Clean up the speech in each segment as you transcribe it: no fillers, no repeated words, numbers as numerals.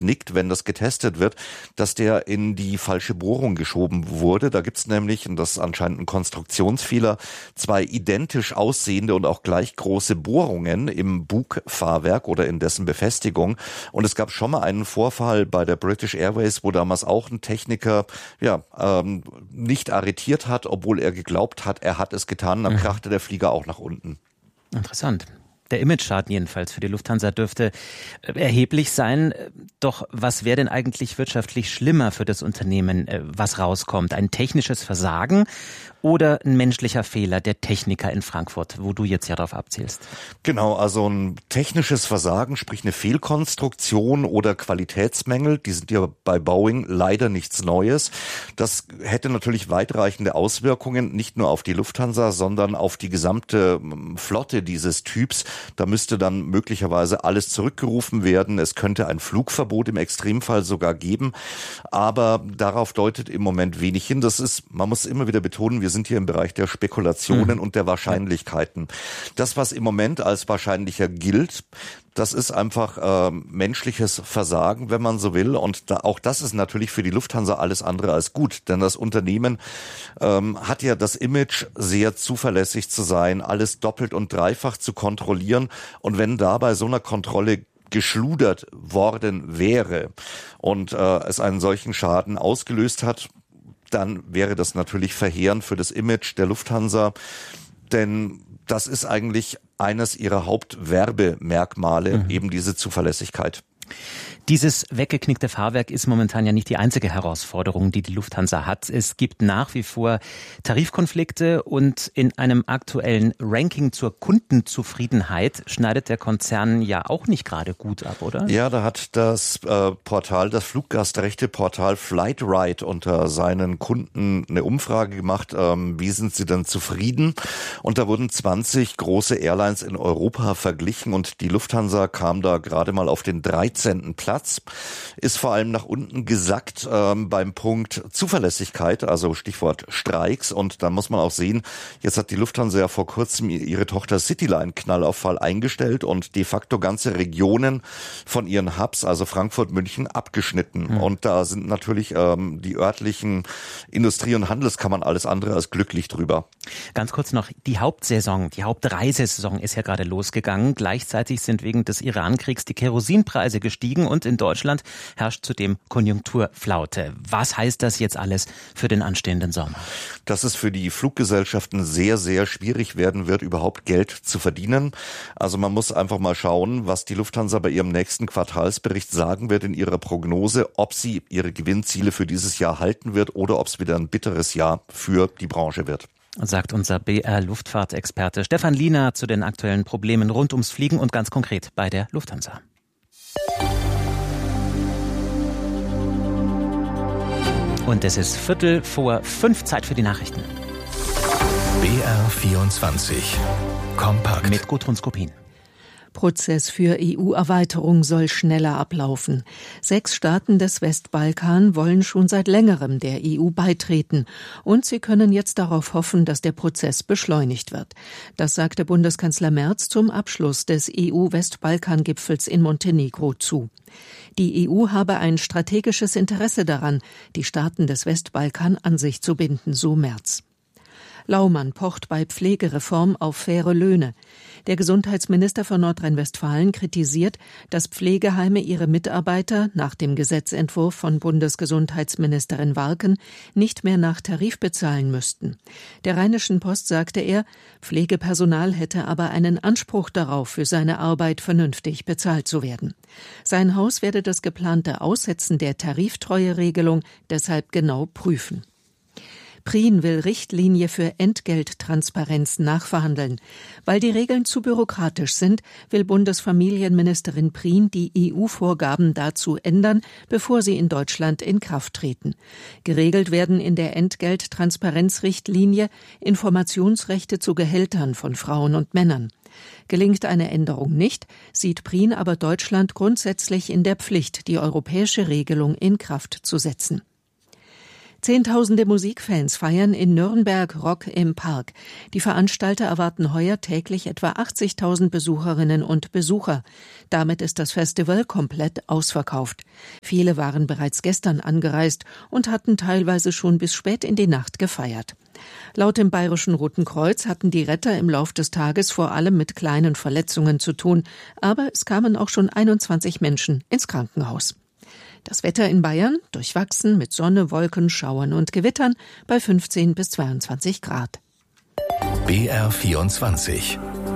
nickt, wenn das getestet wird, dass der in die falsche Bohrung geschoben wurde. Da gibt's nämlich, und das ist anscheinend ein Konstruktionsfehler, 2 identisch aussehende und auch gleich große Bohrungen im Bugfahrwerk oder in dessen Befestigung. Und es gab schon mal einen Vorfall bei der British Airways, wo damals auch ein Techniker nicht arretiert hat, obwohl er geglaubt hat, er hat es getan. Dann krachte der Flieger auch nach unten. Interessant. Der Image-Schaden jedenfalls für die Lufthansa dürfte erheblich sein. Doch was wäre denn eigentlich wirtschaftlich schlimmer für das Unternehmen, was rauskommt? Ein technisches Versagen oder ein menschlicher Fehler der Techniker in Frankfurt, wo du jetzt ja darauf abzielst? Genau, also ein technisches Versagen, sprich eine Fehlkonstruktion oder Qualitätsmängel, die sind ja bei Boeing leider nichts Neues. Das hätte natürlich weitreichende Auswirkungen, nicht nur auf die Lufthansa, sondern auf die gesamte Flotte dieses Typs. Da müsste dann möglicherweise alles zurückgerufen werden. Es könnte ein Flugverbot im Extremfall sogar geben. Aber darauf deutet im Moment wenig hin. Man muss immer wieder betonen, wir sind hier im Bereich der Spekulationen und der Wahrscheinlichkeiten. Das, was im Moment als wahrscheinlicher gilt, das ist einfach menschliches Versagen, wenn man so will. Und auch das ist natürlich für die Lufthansa alles andere als gut. Denn das Unternehmen hat ja das Image, sehr zuverlässig zu sein, alles doppelt und dreifach zu kontrollieren. Und wenn da bei so einer Kontrolle geschludert worden wäre und es einen solchen Schaden ausgelöst hat, dann wäre das natürlich verheerend für das Image der Lufthansa. Denn das ist eigentlich eines ihrer Hauptwerbemerkmale, eben diese Zuverlässigkeit. Dieses weggeknickte Fahrwerk ist momentan ja nicht die einzige Herausforderung, die die Lufthansa hat. Es gibt nach wie vor Tarifkonflikte und in einem aktuellen Ranking zur Kundenzufriedenheit schneidet der Konzern ja auch nicht gerade gut ab, oder? Ja, da hat das Fluggastrechte-Portal Flightride unter seinen Kunden eine Umfrage gemacht, wie sind sie denn zufrieden? Und da wurden 20 große Airlines in Europa verglichen und die Lufthansa kam da gerade mal auf den 13. Platz, ist vor allem nach unten gesackt beim Punkt Zuverlässigkeit, also Stichwort Streiks. Und da muss man auch sehen, jetzt hat die Lufthansa ja vor kurzem ihre Tochter Cityline Knallauffall eingestellt und de facto ganze Regionen von ihren Hubs, also Frankfurt, München, abgeschnitten. Und da sind natürlich die örtlichen Industrie- und Handelskammern alles andere als glücklich drüber. Ganz kurz noch, die Hauptreisesaison ist ja gerade losgegangen. Gleichzeitig sind wegen des Iran-Kriegs die Kerosinpreise gestiegen und in Deutschland herrscht zudem Konjunkturflaute. Was heißt das jetzt alles für den anstehenden Sommer? Dass es für die Fluggesellschaften sehr, sehr schwierig werden wird, überhaupt Geld zu verdienen. Also man muss einfach mal schauen, was die Lufthansa bei ihrem nächsten Quartalsbericht sagen wird in ihrer Prognose, ob sie ihre Gewinnziele für dieses Jahr halten wird oder ob es wieder ein bitteres Jahr für die Branche wird. Sagt unser BR-Luftfahrtexperte Stefan Liener zu den aktuellen Problemen rund ums Fliegen und ganz konkret bei der Lufthansa. Und es ist 4:45, Zeit für die Nachrichten. BR24 Kompakt mit Gudrun Skopin. Prozess für EU-Erweiterung soll schneller ablaufen. 6 Staaten des Westbalkan wollen schon seit längerem der EU beitreten. Und sie können jetzt darauf hoffen, dass der Prozess beschleunigt wird. Das sagte Bundeskanzler Merz zum Abschluss des EU-Westbalkan-Gipfels in Montenegro zu. Die EU habe ein strategisches Interesse daran, die Staaten des Westbalkan an sich zu binden, so Merz. Laumann pocht bei Pflegereform auf faire Löhne. Der Gesundheitsminister von Nordrhein-Westfalen kritisiert, dass Pflegeheime ihre Mitarbeiter nach dem Gesetzentwurf von Bundesgesundheitsministerin Warken nicht mehr nach Tarif bezahlen müssten. Der Rheinischen Post sagte er, Pflegepersonal hätte aber einen Anspruch darauf, für seine Arbeit vernünftig bezahlt zu werden. Sein Haus werde das geplante Aussetzen der Tariftreueregelung deshalb genau prüfen. Prien will Richtlinie für Entgelttransparenz nachverhandeln. Weil die Regeln zu bürokratisch sind, will Bundesfamilienministerin Prien die EU-Vorgaben dazu ändern, bevor sie in Deutschland in Kraft treten. Geregelt werden in der Entgelttransparenzrichtlinie Informationsrechte zu Gehältern von Frauen und Männern. Gelingt eine Änderung nicht, sieht Prien aber Deutschland grundsätzlich in der Pflicht, die europäische Regelung in Kraft zu setzen. Zehntausende Musikfans feiern in Nürnberg Rock im Park. Die Veranstalter erwarten heuer täglich etwa 80.000 Besucherinnen und Besucher. Damit ist das Festival komplett ausverkauft. Viele waren bereits gestern angereist und hatten teilweise schon bis spät in die Nacht gefeiert. Laut dem Bayerischen Roten Kreuz hatten die Retter im Lauf des Tages vor allem mit kleinen Verletzungen zu tun, aber es kamen auch schon 21 Menschen ins Krankenhaus. Das Wetter in Bayern durchwachsen mit Sonne, Wolken, Schauern und Gewittern bei 15 bis 22 Grad. BR24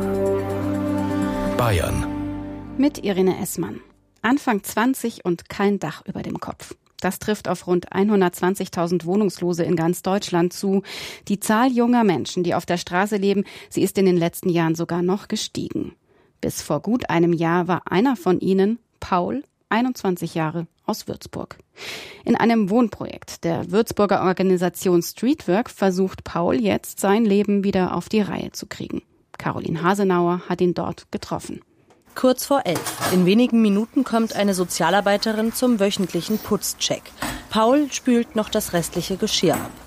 Bayern mit Irene Essmann. Anfang 20 und kein Dach über dem Kopf. Das trifft auf rund 120.000 Wohnungslose in ganz Deutschland zu. Die Zahl junger Menschen, die auf der Straße leben, sie ist in den letzten Jahren sogar noch gestiegen. Bis vor gut einem Jahr war einer von ihnen, Paul, 21 Jahre, aus Würzburg. In einem Wohnprojekt der Würzburger Organisation Streetwork versucht Paul jetzt, sein Leben wieder auf die Reihe zu kriegen. Caroline Hasenauer hat ihn dort getroffen. Kurz vor 11. In wenigen Minuten kommt eine Sozialarbeiterin zum wöchentlichen Putzcheck. Paul spült noch das restliche Geschirr ab.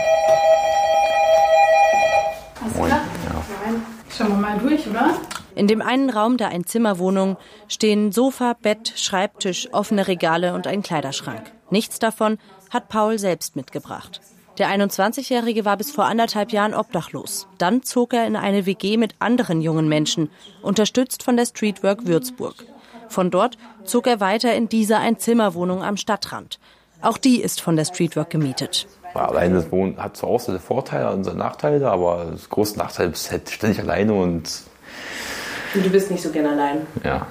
Moin. Ja. Schauen wir mal durch, oder? In dem einen Raum der Einzimmerwohnung stehen Sofa, Bett, Schreibtisch, offene Regale und ein Kleiderschrank. Nichts davon hat Paul selbst mitgebracht. Der 21-Jährige war bis vor 1,5 Jahren obdachlos. Dann zog er in eine WG mit anderen jungen Menschen, unterstützt von der Streetwork Würzburg. Von dort zog er weiter in diese Einzimmerwohnung am Stadtrand. Auch die ist von der Streetwork gemietet. Alleine das Wohnen hat zwar auch seine Vorteile und seine Nachteile, aber das große Nachteil ist halt ständig alleine und du bist nicht so gern allein. Ja.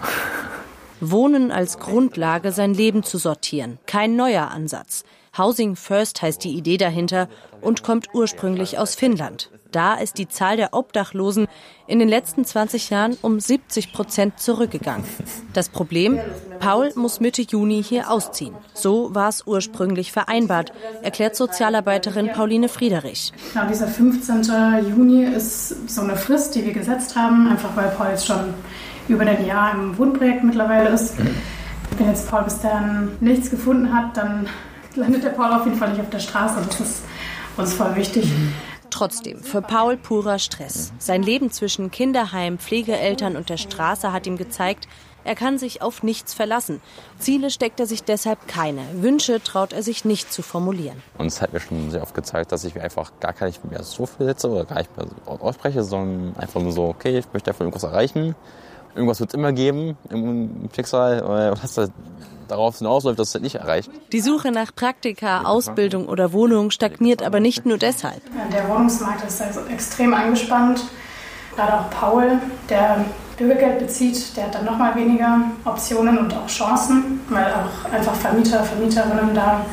Wohnen als Grundlage, sein Leben zu sortieren. Kein neuer Ansatz. Housing First heißt die Idee dahinter und kommt ursprünglich aus Finnland. Da ist die Zahl der Obdachlosen in den letzten 20 Jahren um 70% zurückgegangen. Das Problem? Paul muss Mitte Juni hier ausziehen. So war es ursprünglich vereinbart, erklärt Sozialarbeiterin Pauline Friederich. Genau, dieser 15. Juni ist so eine Frist, die wir gesetzt haben, einfach weil Paul jetzt schon über ein Jahr im Wohnprojekt mittlerweile ist. Wenn jetzt Paul bis dahin nichts gefunden hat, dann landet der Paul auf jeden Fall nicht auf der Straße. Das ist uns voll wichtig. Trotzdem, für Paul purer Stress. Sein Leben zwischen Kinderheim, Pflegeeltern und der Straße hat ihm gezeigt, er kann sich auf nichts verlassen. Ziele steckt er sich deshalb keine. Wünsche traut er sich nicht zu formulieren. Und es hat mir schon sehr oft gezeigt, dass ich mir einfach gar nicht mehr so viel setze oder gar nicht mehr ausspreche, sondern einfach nur so, okay, ich möchte einfach irgendwas erreichen. Irgendwas wird es immer geben im Schicksal, was da darauf hinausläuft, dass es nicht erreicht. Die Suche nach Praktika, Ausbildung oder Wohnung stagniert aber nicht nur deshalb. Der Wohnungsmarkt ist also extrem angespannt. Gerade auch Paul, der Bürgergeld bezieht, der hat dann nochmal weniger Optionen und auch Chancen, weil auch einfach Vermieter, Vermieterinnen da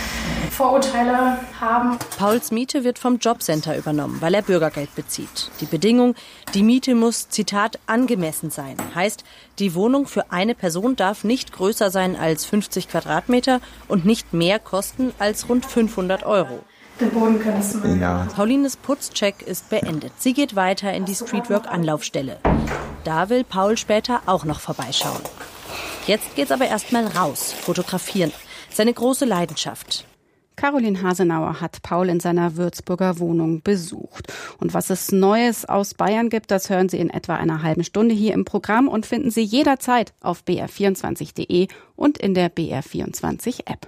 Vorurteile haben. Pauls Miete wird vom Jobcenter übernommen, weil er Bürgergeld bezieht. Die Bedingung, die Miete muss, Zitat, angemessen sein. Heißt, die Wohnung für eine Person darf nicht größer sein als 50 Quadratmeter und nicht mehr kosten als rund 500 Euro. Den Boden könntest du ja. Paulines Putzcheck ist beendet. Sie geht weiter in die Streetwork-Anlaufstelle. Da will Paul später auch noch vorbeischauen. Jetzt geht's aber erstmal raus, fotografieren. Seine große Leidenschaft. Caroline Hasenauer hat Paul in seiner Würzburger Wohnung besucht. Und was es Neues aus Bayern gibt, das hören Sie in etwa einer halben Stunde hier im Programm und finden Sie jederzeit auf br24.de und in der BR24-App.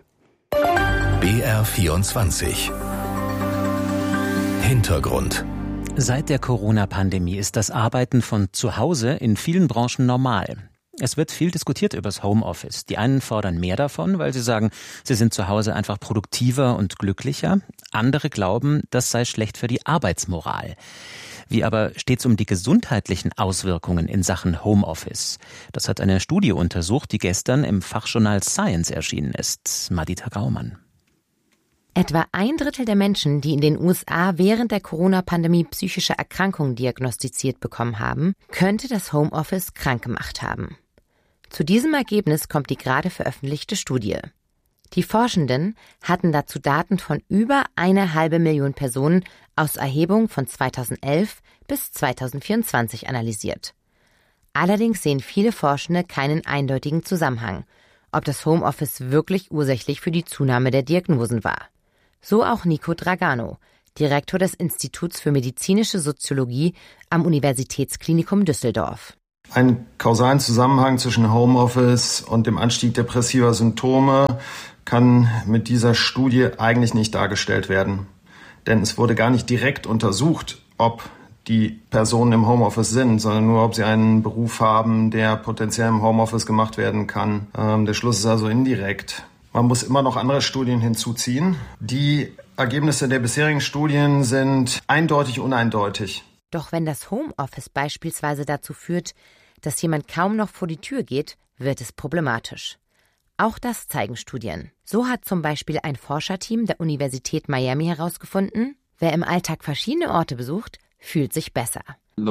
BR24 Hintergrund. Seit der Corona-Pandemie ist das Arbeiten von zu Hause in vielen Branchen normal. Es wird viel diskutiert über das Homeoffice. Die einen fordern mehr davon, weil sie sagen, sie sind zu Hause einfach produktiver und glücklicher. Andere glauben, das sei schlecht für die Arbeitsmoral. Wie aber steht's um die gesundheitlichen Auswirkungen in Sachen Homeoffice? Das hat eine Studie untersucht, die gestern im Fachjournal Science erschienen ist. Madita Graumann. Etwa 1/3 der Menschen, die in den USA während der Corona-Pandemie psychische Erkrankungen diagnostiziert bekommen haben, könnte das Homeoffice krank gemacht haben. Zu diesem Ergebnis kommt die gerade veröffentlichte Studie. Die Forschenden hatten dazu Daten von über 1,5 Million Personen aus Erhebungen von 2011 bis 2024 analysiert. Allerdings sehen viele Forschende keinen eindeutigen Zusammenhang, ob das Homeoffice wirklich ursächlich für die Zunahme der Diagnosen war. So auch Nico Dragano, Direktor des Instituts für medizinische Soziologie am Universitätsklinikum Düsseldorf. Einen kausalen Zusammenhang zwischen Homeoffice und dem Anstieg depressiver Symptome kann mit dieser Studie eigentlich nicht dargestellt werden. Denn es wurde gar nicht direkt untersucht, ob die Personen im Homeoffice sind, sondern nur, ob sie einen Beruf haben, der potenziell im Homeoffice gemacht werden kann. Der Schluss ist also indirekt. Man muss immer noch andere Studien hinzuziehen. Die Ergebnisse der bisherigen Studien sind eindeutig uneindeutig. Doch wenn das Homeoffice beispielsweise dazu führt, dass jemand kaum noch vor die Tür geht, wird es problematisch. Auch das zeigen Studien. So hat zum Beispiel ein Forscherteam der Universität Miami herausgefunden, wer im Alltag verschiedene Orte besucht, fühlt sich besser.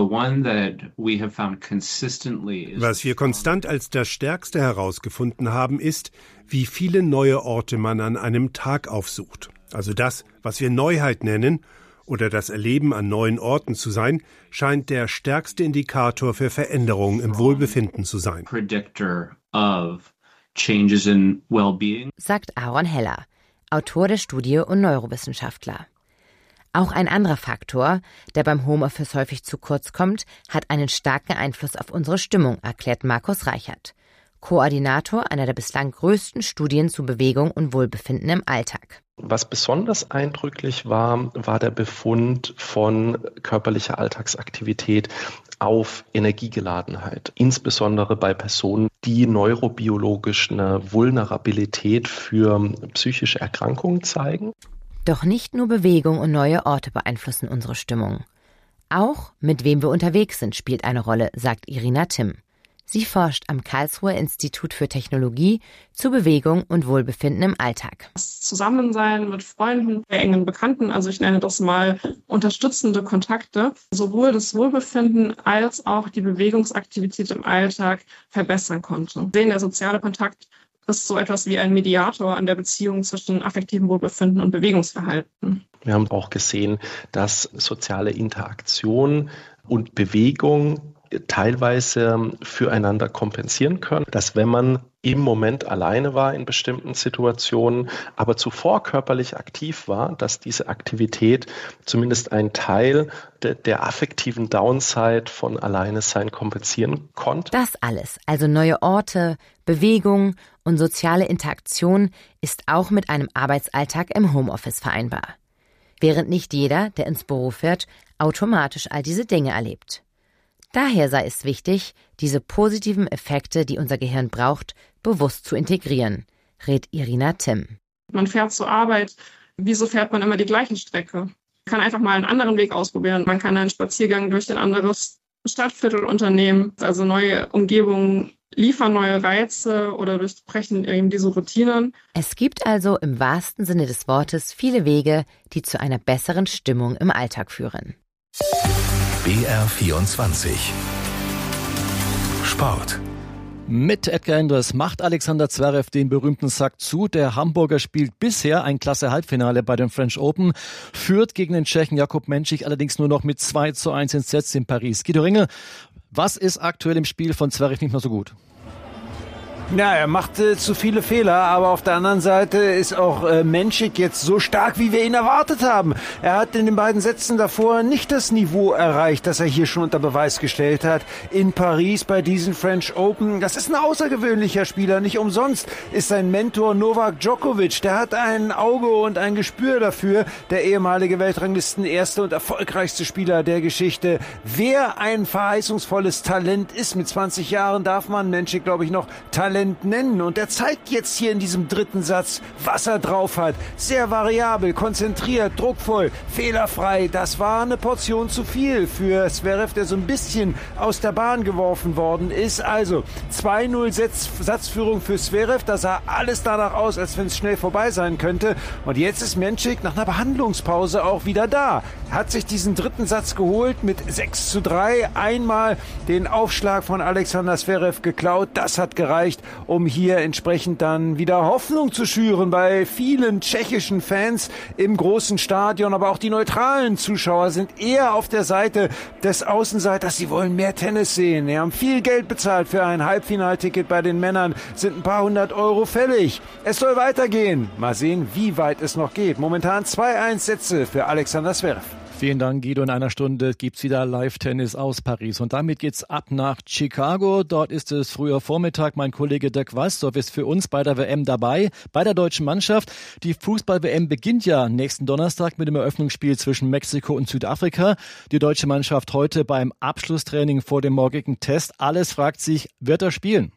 Was wir konstant als das Stärkste herausgefunden haben, ist, wie viele neue Orte man an einem Tag aufsucht. Also das, was wir Neuheit nennen, oder das Erleben an neuen Orten zu sein, scheint der stärkste Indikator für Veränderungen im Wohlbefinden zu sein. Sagt Aaron Heller, Autor der Studie und Neurowissenschaftler. Auch ein anderer Faktor, der beim Homeoffice häufig zu kurz kommt, hat einen starken Einfluss auf unsere Stimmung, erklärt Markus Reichert, Koordinator einer der bislang größten Studien zu Bewegung und Wohlbefinden im Alltag. Was besonders eindrücklich war, war der Befund von körperlicher Alltagsaktivität auf Energiegeladenheit. Insbesondere bei Personen, die neurobiologisch eine Vulnerabilität für psychische Erkrankungen zeigen. Doch nicht nur Bewegung und neue Orte beeinflussen unsere Stimmung. Auch mit wem wir unterwegs sind, spielt eine Rolle, sagt Irina Timm. Sie forscht am Karlsruher Institut für Technologie zu Bewegung und Wohlbefinden im Alltag. Das Zusammensein mit Freunden, engen Bekannten, also ich nenne das mal unterstützende Kontakte, sowohl das Wohlbefinden als auch die Bewegungsaktivität im Alltag verbessern konnte. Wir sehen, der soziale Kontakt ist so etwas wie ein Mediator an der Beziehung zwischen affektivem Wohlbefinden und Bewegungsverhalten. Wir haben auch gesehen, dass soziale Interaktion und Bewegung teilweise füreinander kompensieren können, dass wenn man im Moment alleine war in bestimmten Situationen, aber zuvor körperlich aktiv war, dass diese Aktivität zumindest einen Teil der affektiven Downside von Alleinesein kompensieren konnte. Das alles, also neue Orte, Bewegung und soziale Interaktion, ist auch mit einem Arbeitsalltag im Homeoffice vereinbar. Während nicht jeder, der ins Büro fährt, automatisch all diese Dinge erlebt. Daher sei es wichtig, diese positiven Effekte, die unser Gehirn braucht, bewusst zu integrieren, rät Irina Timm. Man fährt zur Arbeit. Wieso fährt man immer die gleiche Strecke? Man kann einfach mal einen anderen Weg ausprobieren. Man kann einen Spaziergang durch ein anderes Stadtviertel unternehmen. Also neue Umgebungen liefern neue Reize oder durchbrechen eben diese Routinen. Es gibt also im wahrsten Sinne des Wortes viele Wege, die zu einer besseren Stimmung im Alltag führen. BR24 Sport. Mit Edgar Endres macht Alexander Zverev den berühmten Sack zu. Der Hamburger spielt bisher ein Klasse-Halbfinale bei den French Open, führt gegen den Tschechen Jakub Menšík allerdings nur noch mit 2:1 in Sets in Paris. Guido Ringel, was ist aktuell im Spiel von Zverev nicht mehr so gut? Ja, er macht zu viele Fehler, aber auf der anderen Seite ist auch Menšík jetzt so stark, wie wir ihn erwartet haben. Er hat in den beiden Sätzen davor nicht das Niveau erreicht, das er hier schon unter Beweis gestellt hat. In Paris bei diesen French Open, das ist ein außergewöhnlicher Spieler. Nicht umsonst ist sein Mentor Novak Djokovic, der hat ein Auge und ein Gespür dafür. Der ehemalige Weltranglisten-erste und erfolgreichste Spieler der Geschichte. Wer ein verheißungsvolles Talent ist, mit 20 Jahren darf man Menšík, glaube ich, noch Talent nennen. Und er zeigt jetzt hier in diesem dritten Satz, was er drauf hat. Sehr variabel, konzentriert, druckvoll, fehlerfrei. Das war eine Portion zu viel für Zverev, der so ein bisschen aus der Bahn geworfen worden ist. Also 2:0 Satzführung für Zverev. Da sah alles danach aus, als wenn es schnell vorbei sein könnte. Und jetzt ist Menšík nach einer Behandlungspause auch wieder da. Hat sich diesen dritten Satz geholt mit 6:3. Einmal den Aufschlag von Alexander Zverev geklaut. Das hat gereicht, um hier entsprechend dann wieder Hoffnung zu schüren bei vielen tschechischen Fans im großen Stadion. Aber auch die neutralen Zuschauer sind eher auf der Seite des Außenseiters. Sie wollen mehr Tennis sehen. Sie haben viel Geld bezahlt für ein Halbfinalticket bei den Männern, sind ein paar 100 Euro fällig. Es soll weitergehen. Mal sehen, wie weit es noch geht. Momentan 2-1 Sätze für Alexander Zverev. Vielen Dank, Guido. In einer Stunde gibt's wieder Live-Tennis aus Paris. Und damit geht's ab nach Chicago. Dort ist es früher Vormittag. Mein Kollege Dirk Walsdorf ist für uns bei der WM dabei, bei der deutschen Mannschaft. Die Fußball-WM beginnt ja nächsten Donnerstag mit dem Eröffnungsspiel zwischen Mexiko und Südafrika. Die deutsche Mannschaft heute beim Abschlusstraining vor dem morgigen Test. Alles fragt sich, wird er spielen?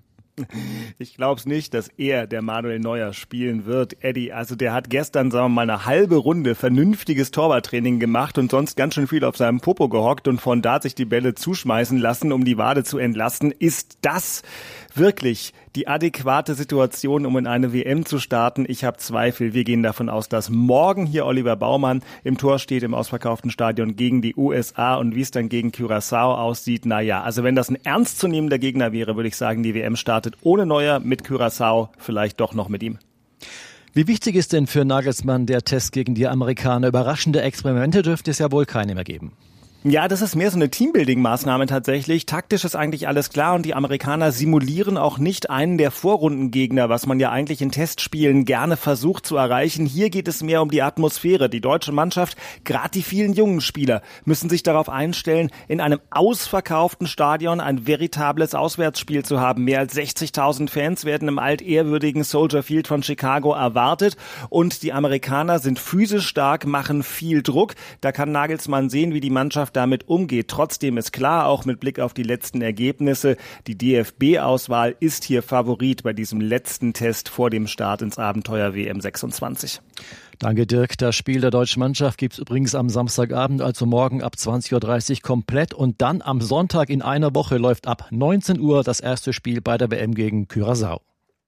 Ich glaube es nicht, dass der Manuel Neuer spielen wird. Eddie, also der hat gestern, sagen wir mal, eine halbe Runde vernünftiges Torwarttraining gemacht und sonst ganz schön viel auf seinem Popo gehockt und von da sich die Bälle zuschmeißen lassen, um die Wade zu entlasten. Ist das wirklich die adäquate Situation, um in eine WM zu starten? Ich habe Zweifel. Wir gehen davon aus, dass morgen hier Oliver Baumann im Tor steht im ausverkauften Stadion gegen die USA, und wie es dann gegen Curaçao aussieht, naja, also wenn das ein ernstzunehmender Gegner wäre, würde ich sagen, die WM startet ohne Neuer, mit Curaçao, vielleicht doch noch mit ihm. Wie wichtig ist denn für Nagelsmann der Test gegen die Amerikaner? Überraschende Experimente dürfte es ja wohl keine mehr geben. Ja, das ist mehr so eine Teambuilding-Maßnahme tatsächlich. Taktisch ist eigentlich alles klar und die Amerikaner simulieren auch nicht einen der Vorrundengegner, was man ja eigentlich in Testspielen gerne versucht zu erreichen. Hier geht es mehr um die Atmosphäre. Die deutsche Mannschaft, gerade die vielen jungen Spieler, müssen sich darauf einstellen, in einem ausverkauften Stadion ein veritables Auswärtsspiel zu haben. Mehr als 60.000 Fans werden im altehrwürdigen Soldier Field von Chicago erwartet und die Amerikaner sind physisch stark, machen viel Druck. Da kann Nagelsmann sehen, wie die Mannschaft damit umgeht. Trotzdem ist klar, auch mit Blick auf die letzten Ergebnisse, die DFB-Auswahl ist hier Favorit bei diesem letzten Test vor dem Start ins Abenteuer WM 26. Danke, Dirk. Das Spiel der deutschen Mannschaft gibt's übrigens am Samstagabend, also morgen ab 20.30 Uhr komplett. Und dann am Sonntag in einer Woche läuft ab 19 Uhr das erste Spiel bei der WM gegen Curaçao.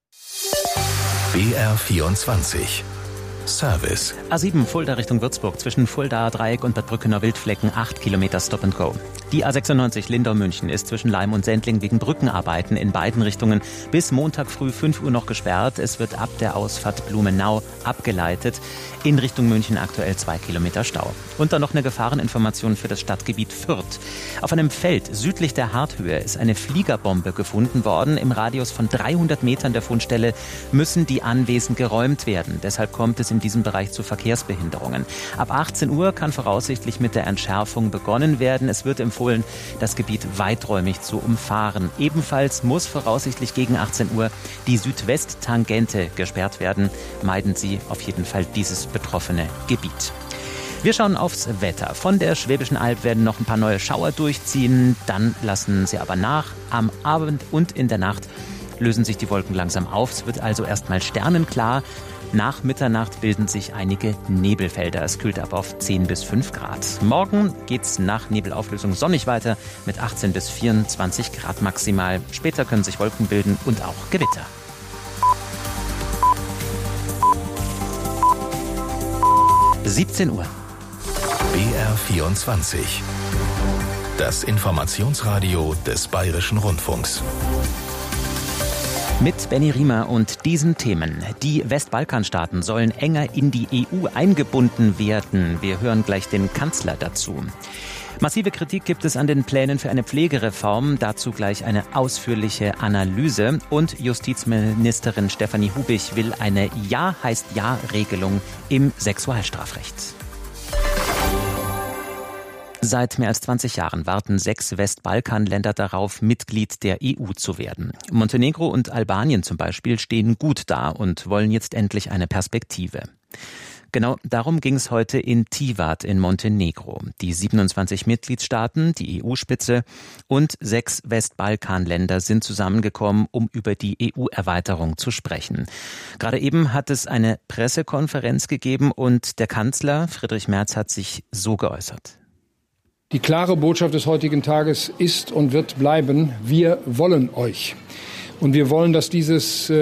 BR24 Service. A7 Fulda Richtung Würzburg, zwischen Fulda Dreieck und Bad Brückener Wildflecken 8 Kilometer Stop and Go. Die A96 Lindau-München ist zwischen Leim und Sendling wegen Brückenarbeiten in beiden Richtungen bis Montag früh 5 Uhr noch gesperrt. Es wird ab der Ausfahrt Blumenau abgeleitet. In Richtung München aktuell 2 Kilometer Stau. Und dann noch eine Gefahreninformation für das Stadtgebiet Fürth. Auf einem Feld südlich der Harthöhe ist eine Fliegerbombe gefunden worden. Im Radius von 300 Metern der Fundstelle müssen die Anwesen geräumt werden. Deshalb kommt es in diesem Bereich zu Verkehrsbehinderungen. Ab 18 Uhr kann voraussichtlich mit der Entschärfung begonnen werden. Es wird empfohlen, das Gebiet weiträumig zu umfahren. Ebenfalls muss voraussichtlich gegen 18 Uhr die Südwesttangente gesperrt werden. Meiden Sie auf jeden Fall dieses betroffene Gebiet. Wir schauen aufs Wetter. Von der Schwäbischen Alb werden noch ein paar neue Schauer durchziehen. Dann lassen sie aber nach. Am Abend und in der Nacht lösen sich die Wolken langsam auf. Es wird also erstmal sternenklar. Nach Mitternacht bilden sich einige Nebelfelder. Es kühlt ab auf 10 bis 5 Grad. Morgen geht's nach Nebelauflösung sonnig weiter mit 18 bis 24 Grad maximal. Später können sich Wolken bilden und auch Gewitter. (17 Uhr). BR24. Das Informationsradio des Bayerischen Rundfunks. Mit Benny Riemer und diesen Themen. Die Westbalkanstaaten sollen enger in die EU eingebunden werden. Wir hören gleich den Kanzler dazu. Massive Kritik gibt es an den Plänen für eine Pflegereform. Dazu gleich eine ausführliche Analyse. Und Justizministerin Stefanie Hubich will eine Ja-heißt-Ja-Regelung im Sexualstrafrecht. Seit mehr als 20 Jahren warten 6 Westbalkanländer darauf, Mitglied der EU zu werden. Montenegro und Albanien zum Beispiel stehen gut da und wollen jetzt endlich eine Perspektive. Genau darum ging es heute in Tivat in Montenegro. Die 27 Mitgliedstaaten, die EU-Spitze und 6 Westbalkanländer sind zusammengekommen, um über die EU-Erweiterung zu sprechen. Gerade eben hat es eine Pressekonferenz gegeben und der Kanzler Friedrich Merz hat sich so geäußert. Die klare Botschaft des heutigen Tages ist und wird bleiben, wir wollen euch. Und wir wollen, dass diese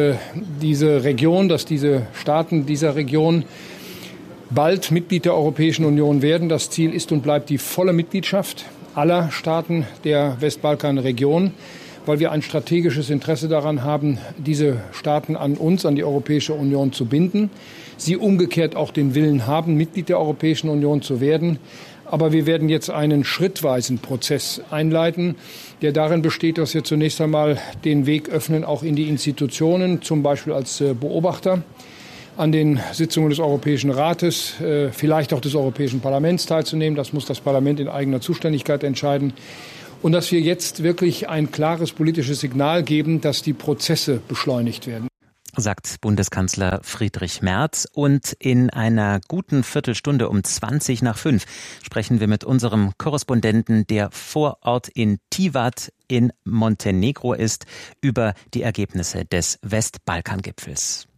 Staaten dieser Region bald Mitglied der Europäischen Union werden. Das Ziel ist und bleibt die volle Mitgliedschaft aller Staaten der Westbalkanregion. weil wir ein strategisches Interesse daran haben, diese Staaten an uns, an die Europäische Union zu binden. Sie umgekehrt auch den Willen haben, Mitglied der Europäischen Union zu werden. Aber wir werden jetzt einen schrittweisen Prozess einleiten, der darin besteht, dass wir zunächst einmal den Weg öffnen, auch in die Institutionen, zum Beispiel als Beobachter an den Sitzungen des Europäischen Rates, vielleicht auch des Europäischen Parlaments teilzunehmen. Das muss das Parlament in eigener Zuständigkeit entscheiden. Und dass wir jetzt wirklich ein klares politisches Signal geben, dass die Prozesse beschleunigt werden. Sagt Bundeskanzler Friedrich Merz. Und in einer guten Viertelstunde um 5:20 sprechen wir mit unserem Korrespondenten, der vor Ort in Tivat in Montenegro ist, über die Ergebnisse des Westbalkan-Gipfels.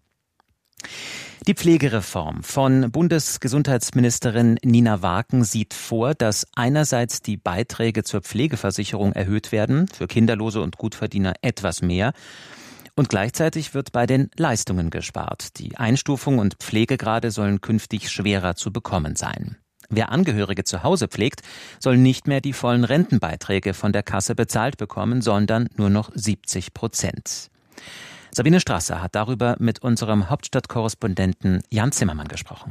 Die Pflegereform von Bundesgesundheitsministerin Nina Waken sieht vor, dass einerseits die Beiträge zur Pflegeversicherung erhöht werden, für Kinderlose und Gutverdiener etwas mehr, und gleichzeitig wird bei den Leistungen gespart. Die Einstufung und Pflegegrade sollen künftig schwerer zu bekommen sein. Wer Angehörige zu Hause pflegt, soll nicht mehr die vollen Rentenbeiträge von der Kasse bezahlt bekommen, sondern nur noch 70%. Sabine Strasser hat darüber mit unserem Hauptstadtkorrespondenten Jan Zimmermann gesprochen.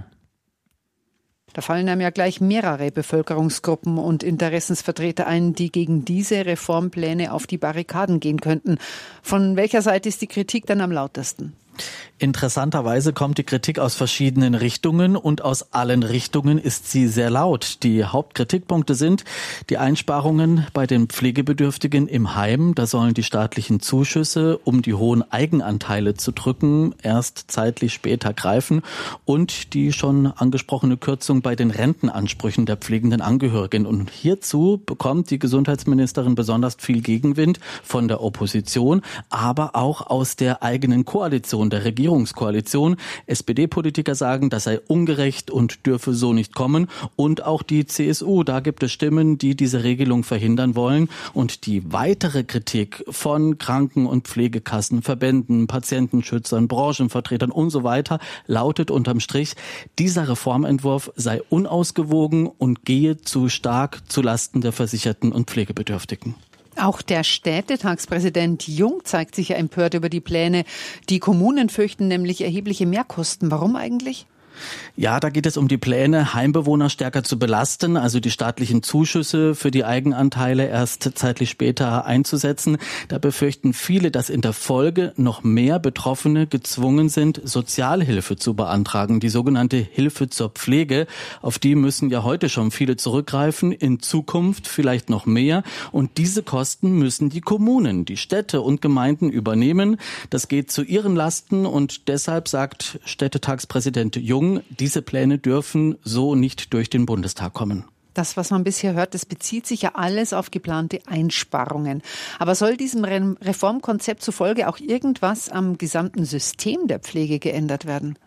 Da fallen einem ja gleich mehrere Bevölkerungsgruppen und Interessensvertreter ein, die gegen diese Reformpläne auf die Barrikaden gehen könnten. Von welcher Seite ist die Kritik dann am lautesten? Interessanterweise kommt die Kritik aus verschiedenen Richtungen und aus allen Richtungen ist sie sehr laut. Die Hauptkritikpunkte sind die Einsparungen bei den Pflegebedürftigen im Heim. Da sollen die staatlichen Zuschüsse, um die hohen Eigenanteile zu drücken, erst zeitlich später greifen und die schon angesprochene Kürzung bei den Rentenansprüchen der pflegenden Angehörigen. Und hierzu bekommt die Gesundheitsministerin besonders viel Gegenwind von der Opposition, aber auch aus der eigenen Koalition, der Regierungskoalition. SPD-Politiker sagen, das sei ungerecht und dürfe so nicht kommen. Und auch die CSU, da gibt es Stimmen, die diese Regelung verhindern wollen. Und die weitere Kritik von Kranken- und Pflegekassen, Verbänden, Patientenschützern, Branchenvertretern und so weiter lautet unterm Strich, dieser Reformentwurf sei unausgewogen und gehe zu stark zulasten der Versicherten und Pflegebedürftigen. Auch der Städtetagspräsident Jung zeigt sich ja empört über die Pläne. Die Kommunen fürchten nämlich erhebliche Mehrkosten. Warum eigentlich? Ja, da geht es um die Pläne, Heimbewohner stärker zu belasten, also die staatlichen Zuschüsse für die Eigenanteile erst zeitlich später einzusetzen. Da befürchten viele, dass in der Folge noch mehr Betroffene gezwungen sind, Sozialhilfe zu beantragen, die sogenannte Hilfe zur Pflege. Auf die müssen ja heute schon viele zurückgreifen, in Zukunft vielleicht noch mehr. Und diese Kosten müssen die Kommunen, die Städte und Gemeinden übernehmen. Das geht zu ihren Lasten und deshalb sagt Städtetagspräsident Jung, diese Pläne dürfen so nicht durch den Bundestag kommen. Das, was man bisher hört, das bezieht sich ja alles auf geplante Einsparungen. Aber soll diesem Reformkonzept zufolge auch irgendwas am gesamten System der Pflege geändert werden?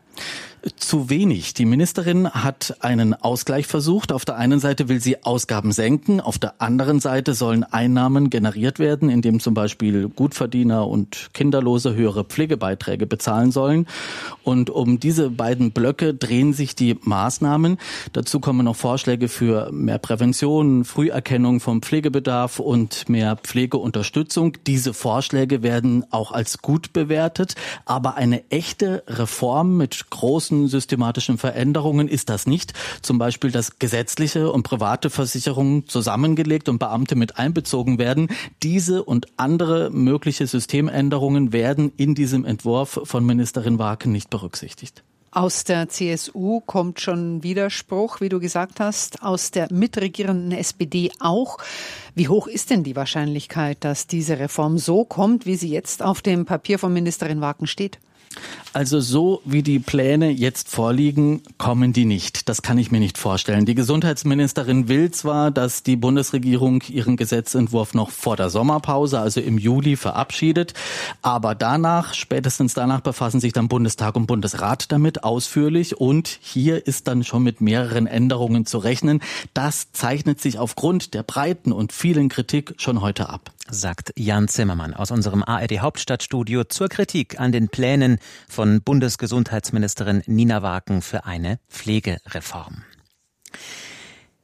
Zu wenig. Die Ministerin hat einen Ausgleich versucht. Auf der einen Seite will sie Ausgaben senken, auf der anderen Seite sollen Einnahmen generiert werden, indem zum Beispiel Gutverdiener und Kinderlose höhere Pflegebeiträge bezahlen sollen. Und um diese beiden Blöcke drehen sich die Maßnahmen. Dazu kommen noch Vorschläge für mehr Prävention, Früherkennung vom Pflegebedarf und mehr Pflegeunterstützung. Diese Vorschläge werden auch als gut bewertet, aber eine echte Reform mit großen systematischen Veränderungen ist das nicht. Zum Beispiel, dass gesetzliche und private Versicherungen zusammengelegt und Beamte mit einbezogen werden. Diese und andere mögliche Systemänderungen werden in diesem Entwurf von Ministerin Waken nicht berücksichtigt. Aus der CSU kommt schon Widerspruch, wie du gesagt hast, aus der mitregierenden SPD auch. Wie hoch ist denn die Wahrscheinlichkeit, dass diese Reform so kommt, wie sie jetzt auf dem Papier von Ministerin Waken steht? Also so wie die Pläne jetzt vorliegen, kommen die nicht. Das kann ich mir nicht vorstellen. Die Gesundheitsministerin will zwar, dass die Bundesregierung ihren Gesetzentwurf noch vor der Sommerpause, also im Juli, verabschiedet, aber spätestens danach befassen sich dann Bundestag und Bundesrat damit ausführlich und hier ist dann schon mit mehreren Änderungen zu rechnen. Das zeichnet sich aufgrund der breiten und vielen Kritik schon heute ab. Sagt Jan Zimmermann aus unserem ARD-Hauptstadtstudio zur Kritik an den Plänen von Bundesgesundheitsministerin Nina Waken für eine Pflegereform.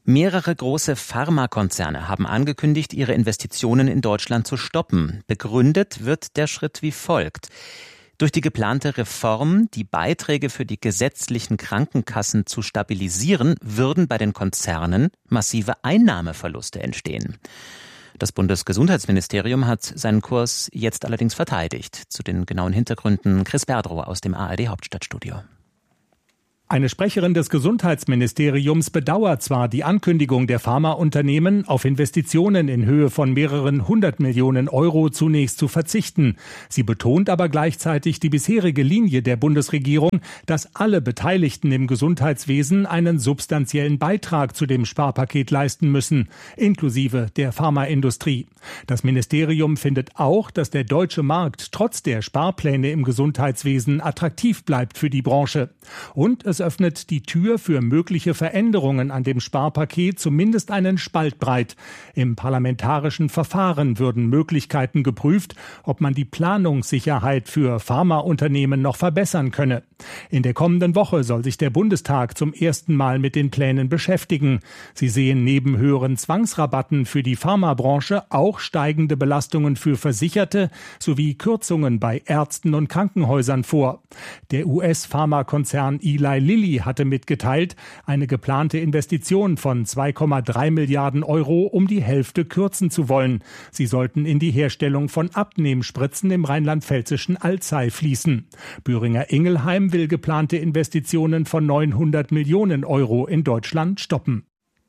Mehrere große Pharmakonzerne haben angekündigt, ihre Investitionen in Deutschland zu stoppen. Begründet wird der Schritt wie folgt. Durch die geplante Reform, die Beiträge für die gesetzlichen Krankenkassen zu stabilisieren, würden bei den Konzernen massive Einnahmeverluste entstehen. Das Bundesgesundheitsministerium hat seinen Kurs jetzt allerdings verteidigt. Zu den genauen Hintergründen Chris Berdrow aus dem ARD Hauptstadtstudio. Eine Sprecherin des Gesundheitsministeriums bedauert zwar die Ankündigung der Pharmaunternehmen, auf Investitionen in Höhe von mehreren 100 Millionen Euro zunächst zu verzichten. Sie betont aber gleichzeitig die bisherige Linie der Bundesregierung, dass alle Beteiligten im Gesundheitswesen einen substanziellen Beitrag zu dem Sparpaket leisten müssen, inklusive der Pharmaindustrie. Das Ministerium findet auch, dass der deutsche Markt trotz der Sparpläne im Gesundheitswesen attraktiv bleibt für die Branche. Und es öffnet die Tür für mögliche Veränderungen an dem Sparpaket zumindest einen Spalt breit. Im parlamentarischen Verfahren würden Möglichkeiten geprüft, ob man die Planungssicherheit für Pharmaunternehmen noch verbessern könne. In der kommenden Woche soll sich der Bundestag zum ersten Mal mit den Plänen beschäftigen. Sie sehen neben höheren Zwangsrabatten für die Pharmabranche auch steigende Belastungen für Versicherte sowie Kürzungen bei Ärzten und Krankenhäusern vor. Der US-Pharmakonzern Eli Lilly hatte mitgeteilt, eine geplante Investition von 2,3 Milliarden Euro um die Hälfte kürzen zu wollen. Sie sollten in die Herstellung von Abnehmspritzen im rheinland-pfälzischen Alzey fließen. Boehringer Ingelheim will geplante Investitionen von 900 Millionen Euro in Deutschland stoppen.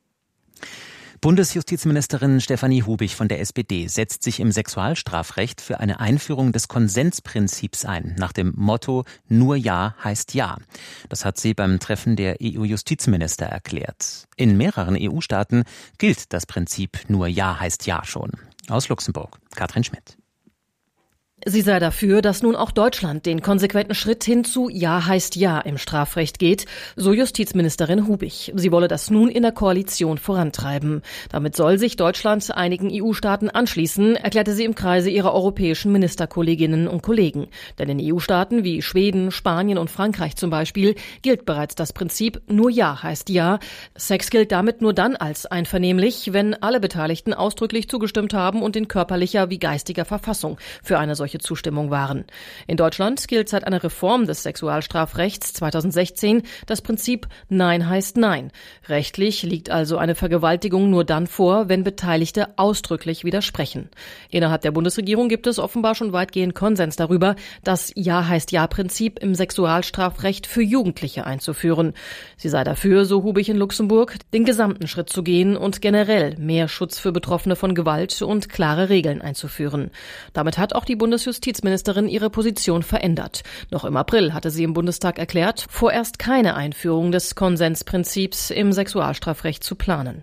Bundesjustizministerin Stefanie Hubich von der SPD setzt sich im Sexualstrafrecht für eine Einführung des Konsensprinzips ein, nach dem Motto "Nur Ja heißt Ja". Das hat sie beim Treffen der EU-Justizminister erklärt. In mehreren EU-Staaten gilt das Prinzip "Nur Ja heißt Ja" schon. Aus Luxemburg, Katrin Schmidt. Sie sei dafür, dass nun auch Deutschland den konsequenten Schritt hin zu Ja heißt Ja im Strafrecht geht, so Justizministerin Hubich. Sie wolle das nun in der Koalition vorantreiben. Damit soll sich Deutschland einigen EU-Staaten anschließen, erklärte sie im Kreise ihrer europäischen Ministerkolleginnen und Kollegen. Denn in EU-Staaten wie Schweden, Spanien und Frankreich zum Beispiel gilt bereits das Prinzip Nur Ja heißt Ja. Sex gilt damit nur dann als einvernehmlich, wenn alle Beteiligten ausdrücklich zugestimmt haben und in körperlicher wie geistiger Verfassung für eine solche Zustimmung waren. In Deutschland gilt seit einer Reform des Sexualstrafrechts 2016 das Prinzip Nein heißt Nein. Rechtlich liegt also eine Vergewaltigung nur dann vor, wenn Beteiligte ausdrücklich widersprechen. Innerhalb der Bundesregierung gibt es offenbar schon weitgehend Konsens darüber, das Ja heißt Ja-Prinzip im Sexualstrafrecht für Jugendliche einzuführen. Sie sei dafür, so Hubich in Luxemburg, den gesamten Schritt zu gehen und generell mehr Schutz für Betroffene von Gewalt und klare Regeln einzuführen. Damit hat auch die Bundesjustizministerin ihre Position verändert. Noch im April hatte sie im Bundestag erklärt, vorerst keine Einführung des Konsensprinzips im Sexualstrafrecht zu planen.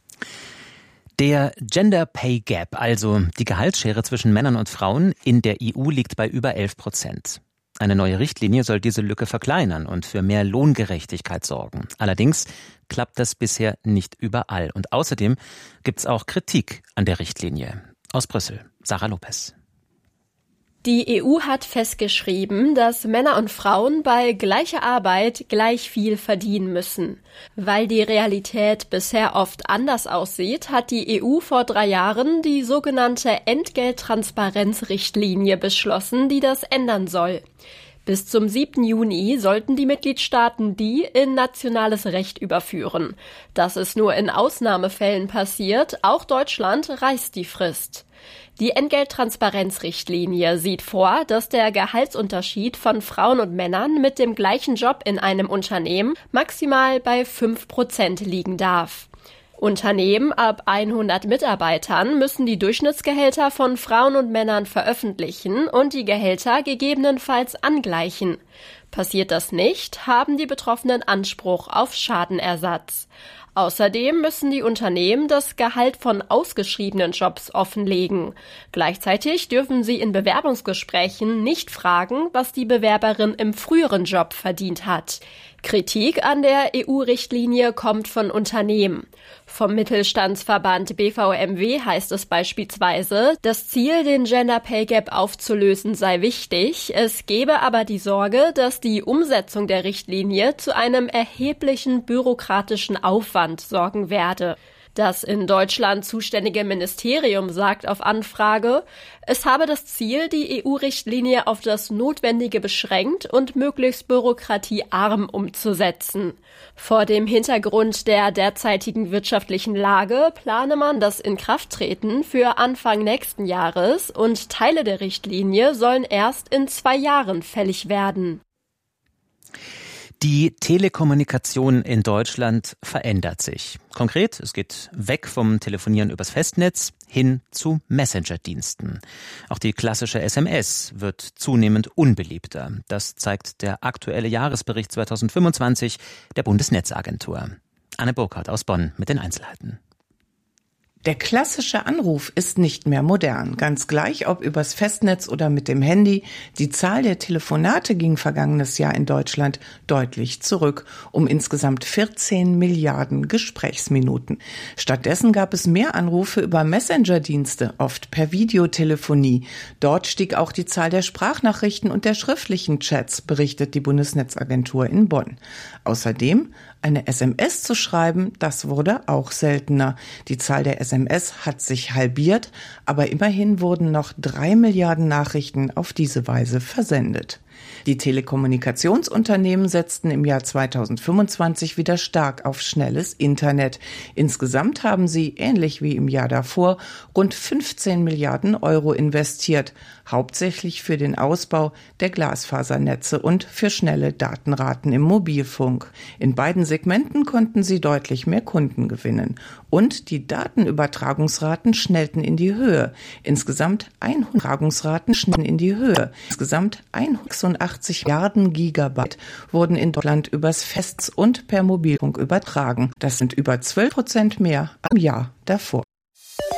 Der Gender Pay Gap, also die Gehaltsschere zwischen Männern und Frauen, in der EU liegt bei über 11%. Eine neue Richtlinie soll diese Lücke verkleinern und für mehr Lohngerechtigkeit sorgen. Allerdings klappt das bisher nicht überall. Und außerdem gibt es auch Kritik an der Richtlinie. Aus Brüssel, Sarah Lopez. Die EU hat festgeschrieben, dass Männer und Frauen bei gleicher Arbeit gleich viel verdienen müssen. Weil die Realität bisher oft anders aussieht, hat die EU vor 3 Jahren die sogenannte Entgelttransparenzrichtlinie beschlossen, die das ändern soll. Bis zum 7. Juni sollten die Mitgliedstaaten die in nationales Recht überführen. Dass es nur in Ausnahmefällen passiert, auch Deutschland reißt die Frist. Die Entgelttransparenzrichtlinie sieht vor, dass der Gehaltsunterschied von Frauen und Männern mit dem gleichen Job in einem Unternehmen maximal bei 5% liegen darf. Unternehmen ab 100 Mitarbeitern müssen die Durchschnittsgehälter von Frauen und Männern veröffentlichen und die Gehälter gegebenenfalls angleichen. Passiert das nicht, haben die Betroffenen Anspruch auf Schadenersatz. Außerdem müssen die Unternehmen das Gehalt von ausgeschriebenen Jobs offenlegen. Gleichzeitig dürfen sie in Bewerbungsgesprächen nicht fragen, was die Bewerberin im früheren Job verdient hat. Kritik an der EU-Richtlinie kommt von Unternehmen. Vom Mittelstandsverband BVMW heißt es beispielsweise, das Ziel, den Gender Pay Gap aufzulösen, sei wichtig. Es gebe aber die Sorge, dass die Umsetzung der Richtlinie zu einem erheblichen bürokratischen Aufwand sorgen werde. Das in Deutschland zuständige Ministerium sagt auf Anfrage, es habe das Ziel, die EU-Richtlinie auf das Notwendige beschränkt und möglichst bürokratiearm umzusetzen. Vor dem Hintergrund der derzeitigen wirtschaftlichen Lage plane man das Inkrafttreten für Anfang nächsten Jahres und Teile der Richtlinie sollen erst in 2 Jahren fällig werden. Die Telekommunikation in Deutschland verändert sich. Konkret, es geht weg vom Telefonieren übers Festnetz hin zu Messenger-Diensten. Auch die klassische SMS wird zunehmend unbeliebter. Das zeigt der aktuelle Jahresbericht 2025 der Bundesnetzagentur. Anne Burkhardt aus Bonn mit den Einzelheiten. Der klassische Anruf ist nicht mehr modern. Ganz gleich, ob übers Festnetz oder mit dem Handy. Die Zahl der Telefonate ging vergangenes Jahr in Deutschland deutlich zurück, um insgesamt 14 Milliarden Gesprächsminuten. Stattdessen gab es mehr Anrufe über Messenger-Dienste, oft per Videotelefonie. Dort stieg auch die Zahl der Sprachnachrichten und der schriftlichen Chats, berichtet die Bundesnetzagentur in Bonn. Außerdem eine SMS zu schreiben, das wurde auch seltener. Die Zahl der SMS hat sich halbiert, aber immerhin wurden noch 3 Milliarden Nachrichten auf diese Weise versendet. Die Telekommunikationsunternehmen setzten im Jahr 2025 wieder stark auf schnelles Internet. Insgesamt haben sie, ähnlich wie im Jahr davor, rund 15 Milliarden Euro investiert, hauptsächlich für den Ausbau der Glasfasernetze und für schnelle Datenraten im Mobilfunk. In beiden Segmenten konnten sie deutlich mehr Kunden gewinnen. Und die Datenübertragungsraten schnellten in die Höhe. Insgesamt 186 Milliarden Gigabyte wurden in Deutschland übers Festnetz und per Mobilfunk übertragen. Das sind über 12% mehr am Jahr davor.